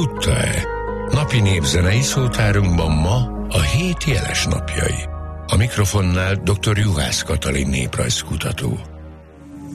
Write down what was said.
tudta-e? Napi népzenei szótárunkban ma a hét jeles napjai. A mikrofonnál dr. Juhász Katalin néprajzkutató.